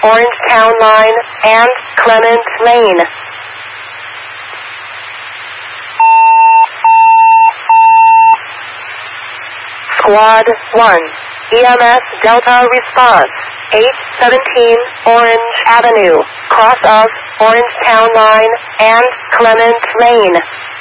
Orange Town Line, and Clement Lane. Squad 1, EMS Delta Response, 817 Orange Avenue, cross of Orange Town Line and Clement Lane.